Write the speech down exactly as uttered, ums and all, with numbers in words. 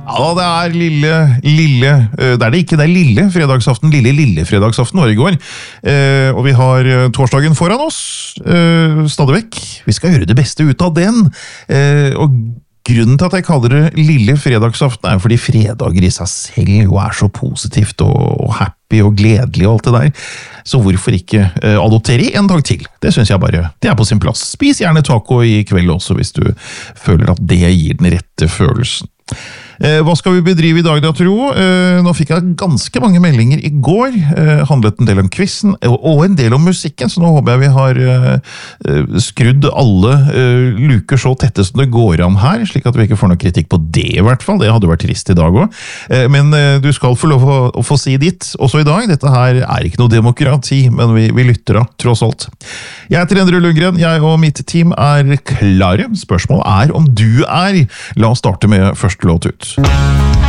Ja, det er lille, lille, det er det ikke, det er lille fredagsaften, lille, lille fredagsaften var i går. Eh, og vi har torsdagen foran oss, eh, stadig vekk. Vi skal gjøre det beste ut av den. Eh, og grunnen til at jeg kaller det lille fredagsaften er fordi fredager i seg selv jo er så positivt og, og happy og gledelig og alt det der. Så hvorfor ikke eh, adoptere en dag til? Det synes jeg bare, det er på sin plass. Spis gjerne taco i kveld også hvis du føler at det gir den rette følelsen. Eh, hva skal vi bedrive i dag da, tro? Eh, nå fikk jeg ganske mange meldinger i går, eh, handlet en del om quizen, og, og en del om musikken, så nå håper jeg vi har eh, skrudd alle eh, luker så tette som det går an her, slik at vi ikke får noe kritikk på det i hvert fall, det hadde vært trist i dag også. Eh, men eh, du skal få lov å, å få si ditt også i dag, dette her er ikke noe demokrati, men vi, vi lytter da, tross alt. Jeg heter Endre Lundgren, jeg og mitt team er klare. Spørsmålet er om du er. La oss starte med første låt ut.